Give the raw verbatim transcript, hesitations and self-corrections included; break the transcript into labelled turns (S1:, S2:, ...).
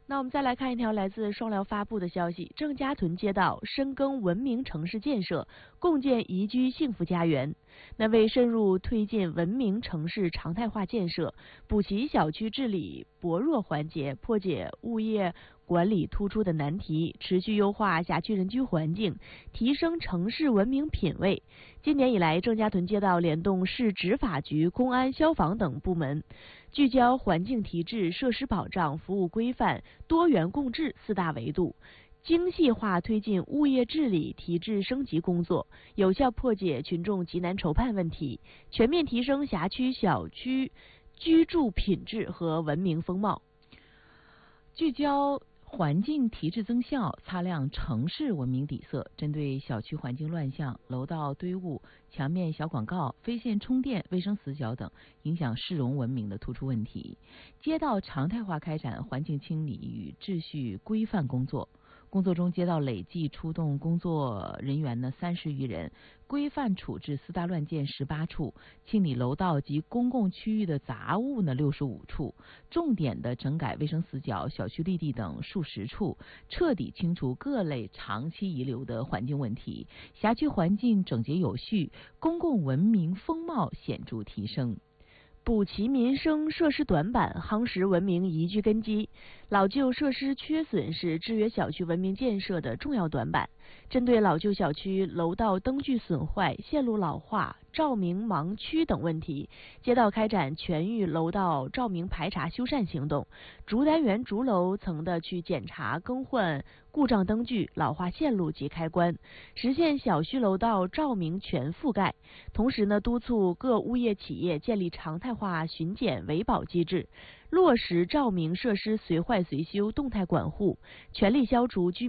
S1: 那我们再来看一条来自双辽发布的消息：郑家屯街道深耕文明城市建设，共建宜居幸福家园。那为深入推进文明城市常态化建设，补齐小区治理薄弱环节，破解物业管理突出的难题，持续优化辖区人居环境，提升城市文明品位。今年以来，郑家屯街道联动市执法局、公安、消防等部门，聚焦环境提质、设施保障、服务规范、多元共治四大维度，精细化推进物业治理提质升级工作，有效破解群众急难愁盼问题，全面提升辖区小区居住品质和文明风貌。
S2: 聚焦环境提质增效，擦亮城市文明底色。针对小区环境乱象、楼道堆物、墙面小广告、非线充电、卫生死角等影响市容文明的突出问题，街道常态化开展环境清理与秩序规范工作。工作中，街道累计出动工作人员呢三十余人，规范处置四大乱建十八处，清理楼道及公共区域的杂物呢六十五处，重点的整改卫生死角、小区绿地等数十处，彻底清除各类长期遗留的环境问题，辖区环境整洁有序，公共文明风貌显著提升。
S1: 补齐民生设施短板，夯实文明宜居根基。老旧设施缺损是制约小区文明建设的重要短板。针对老旧小区楼道灯具损坏、线路老化、照明盲区等问题，街道开展全域楼道照明排查修缮行动，逐单元、逐楼层的去检查更换故障灯具、老化线路及开关，实现小区楼道照明全覆盖。同时呢，督促各物业企业建立常态化巡检维保机制，落实照明设施随坏随修动态管护，全力消除居